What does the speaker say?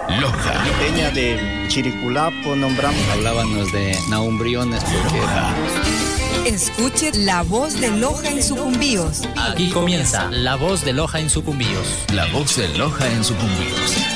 Loja. Peña de Chiriculapo nombramos. Hablábamos de Naumbriones porque era... Escuche La Voz de Loja en Sucumbíos. Aquí comienza La Voz de Loja en Sucumbíos. La Voz de Loja en Sucumbíos.